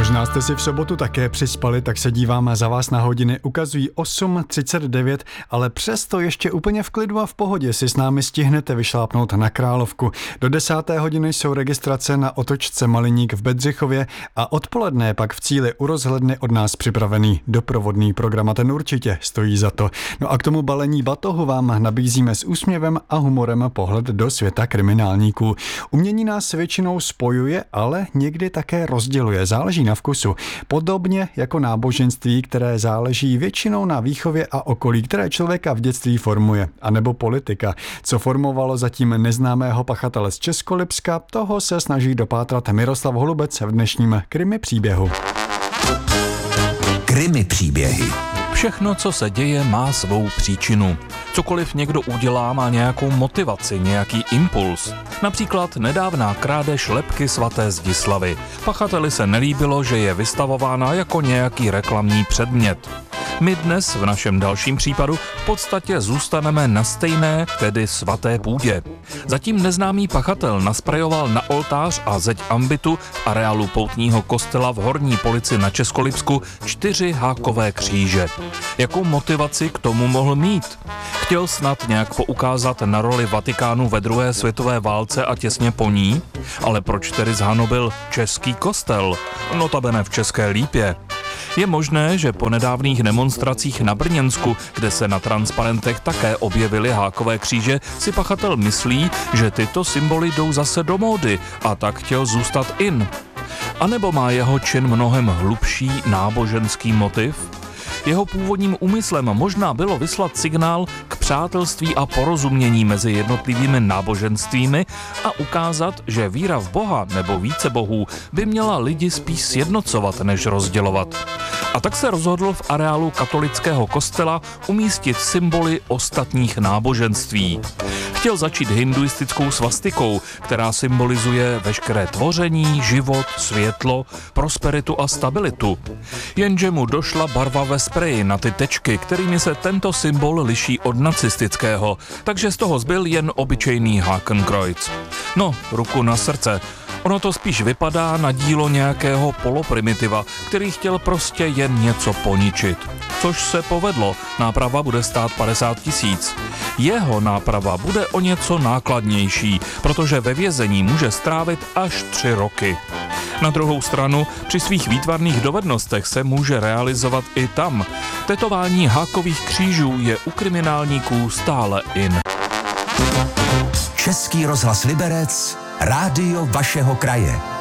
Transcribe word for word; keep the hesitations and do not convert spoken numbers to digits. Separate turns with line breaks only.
Možná jste si v sobotu také přispali, tak se díváme za vás na hodiny. Ukazují osm třicet devět, ale přesto ještě úplně v klidu a v pohodě si s námi stihnete vyšlápnout na Královku. Do desáté hodiny jsou registrace na otočce Maliník v Bedřichově a odpoledne pak v cíli u rozhledny od nás připravený doprovodný program a ten určitě stojí za to. No a k tomu balení batohu vám nabízíme s úsměvem a humorem pohled do světa kriminálníků. Umění nás většinou spojuje, ale někdy také rozděluje. Záleží na vkusu. Podobně jako náboženství, které záleží většinou na výchově a okolí, které člověka v dětství formuje. A nebo politika. Co formovalo zatím neznámého pachatele z Českolipska, toho se snaží dopátrat Miroslav Holubec v dnešním Krimi příběhu.
Krimi příběhy.
Všechno, co se děje, má svou příčinu. Cokoliv někdo udělá, má nějakou motivaci, nějaký impuls. Například nedávná krádež lebky svaté Zdislavy. Pachateli se nelíbilo, že je vystavována jako nějaký reklamní předmět. My dnes v našem dalším případu v podstatě zůstaneme na stejné, tedy svaté půdě. Zatím neznámý pachatel nasprejoval na oltář a zeď ambitu v areálu poutního kostela v Horní Polici na Českolipsku čtyři hákové kříže. Jakou motivaci k tomu mohl mít? Chtěl snad nějak poukázat na roli Vatikánu ve druhé světové válce a těsně po ní? Ale proč tedy zhanobil český kostel? Notabene v České Lípě. Je možné, že po nedávných demonstracích na Brněnsku, kde se na transparentech také objevily hákové kříže, si pachatel myslí, že tyto symboly jdou zase do módy a tak chtěl zůstat in. A nebo má jeho čin mnohem hlubší náboženský motiv? Jeho původním úmyslem možná bylo vyslat signál k přátelství a porozumění mezi jednotlivými náboženstvími a ukázat, že víra v Boha nebo více bohů by měla lidi spíš sjednocovat, než rozdělovat. A tak se rozhodl v areálu katolického kostela umístit symboly ostatních náboženství. Chtěl začít hinduistickou svastikou, která symbolizuje veškeré tvoření, život, světlo, prosperitu a stabilitu. Jenže mu došla barva ve spreji na ty tečky, kterými se tento symbol liší od nacistického, takže z toho zbyl jen obyčejný Hakenkreuz. No, ruku na srdce. Ono to spíš vypadá na dílo nějakého poloprimitiva, který chtěl prostě jen něco poničit. Což se povedlo, náprava bude stát padesát tisíc. Jeho náprava bude o něco nákladnější, protože ve vězení může strávit až tři roky. Na druhou stranu, při svých výtvarných dovednostech se může realizovat i tam. Tetování hákových křížů je u kriminálníků stále in.
Český rozhlas Liberec, rádio vašeho kraje.